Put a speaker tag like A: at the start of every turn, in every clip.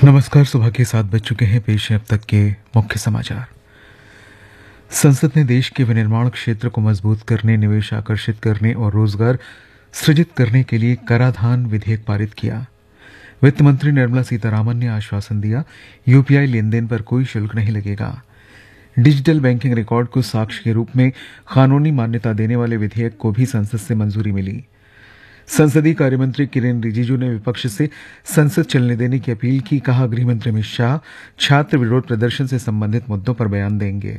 A: नमस्कार। सुबह के 7 बज चुके हैं। पेश है अब तक के मुख्य समाचार। संसद ने देश के विनिर्माण क्षेत्र को मजबूत करने, निवेश आकर्षित करने और रोजगार सृजित करने के लिए कराधान विधेयक पारित किया। वित्त मंत्री निर्मला सीतारामन ने आश्वासन दिया, यूपीआई लेन देन पर कोई शुल्क नहीं लगेगा। डिजिटल बैंकिंग रिकॉर्ड को साक्ष्य के रूप में कानूनी मान्यता देने वाले विधेयक को भी संसद से मंजूरी मिली। संसदीय कार्यमंत्री किरेन रिजिजू ने विपक्ष से संसद चलने देने की अपील की। कहा, गृह मंत्री अमित शाह छात्र विरोध प्रदर्शन से संबंधित मुद्दों पर बयान देंगे।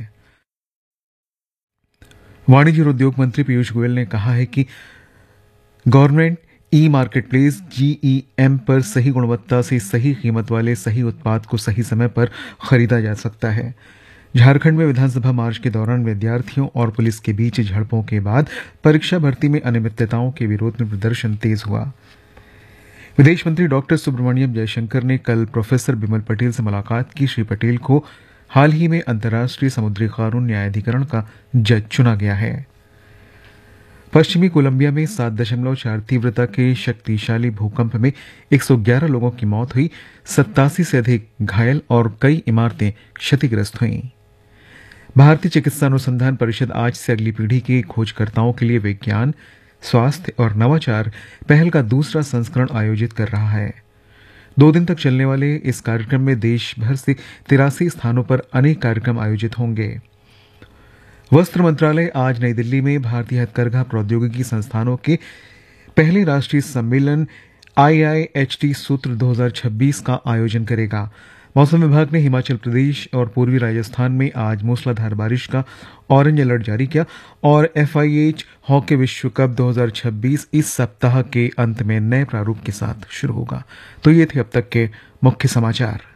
A: वाणिज्य और उद्योग मंत्री पीयूष गोयल ने कहा है कि गवर्नमेंट ई मार्केटप्लेस GEM पर सही गुणवत्ता से सही कीमत वाले सही उत्पाद को सही समय पर खरीदा जा सकता है। झारखंड में विधानसभा मार्च के दौरान विद्यार्थियों और पुलिस के बीच झड़पों के बाद परीक्षा भर्ती में अनियमितताओं के विरोध में प्रदर्शन तेज हुआ। विदेश मंत्री डॉक्टर सुब्रमण्यम जयशंकर ने कल प्रोफेसर बिमल पटेल से मुलाकात की। श्री पटेल को हाल ही में अंतर्राष्ट्रीय समुद्री कानून न्यायाधिकरण का जज चुना गया है। पश्चिमी कोलंबिया में 7.4 तीव्रता के शक्तिशाली भूकंप में 111 लोगों की मौत हुई, 87 से अधिक घायल और कई इमारतें क्षतिग्रस्त हुईं। भारतीय चिकित्सा अनुसंधान परिषद आज से अगली पीढ़ी के खोजकर्ताओं के लिए विज्ञान, स्वास्थ्य और नवाचार पहल का दूसरा संस्करण आयोजित कर रहा है। 2 दिन तक चलने वाले इस कार्यक्रम में देश भर से 83 स्थानों पर अनेक कार्यक्रम आयोजित होंगे। वस्त्र मंत्रालय आज नई दिल्ली में भारतीय हथकरघा प्रौद्योगिकी संस्थानों के पहले राष्ट्रीय सम्मेलन IIHT सूत्र 2026 का आयोजन करेगा। मौसम विभाग ने हिमाचल प्रदेश और पूर्वी राजस्थान में आज मूसलाधार बारिश का ऑरेंज अलर्ट जारी किया और FIH हॉकी विश्व कप 2026 इस सप्ताह के अंत में नए प्रारूप के साथ शुरू होगा। तो ये थे अब तक के मुख्य समाचार।